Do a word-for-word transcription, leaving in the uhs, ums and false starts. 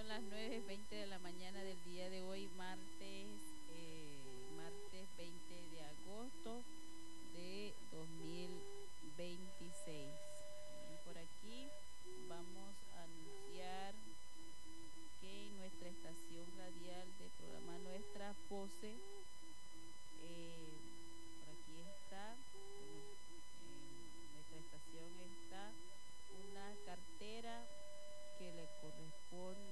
las nueve veinte de la mañana del día de hoy, martes, eh, martes veinte de agosto de dos mil veintiséis. Bien, por aquí vamos a anunciar que en nuestra estación radial del programa Nuestra Voces, eh, por aquí está, en nuestra estación está una cartera que le corresponde